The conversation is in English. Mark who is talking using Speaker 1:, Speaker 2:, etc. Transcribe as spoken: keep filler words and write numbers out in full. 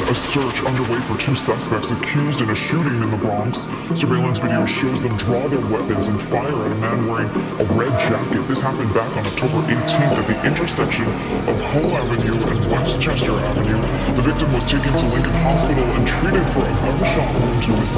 Speaker 1: a search underway for two suspects accused in a shooting in the Bronx. Surveillance video shows them draw their weapons and fire at a man wearing a red jacket. This happened back on October eighteenth at the intersection of Hull Avenue and Westchester Avenue. The victim was taken to Lincoln Hospital and treated for a gunshot wound to his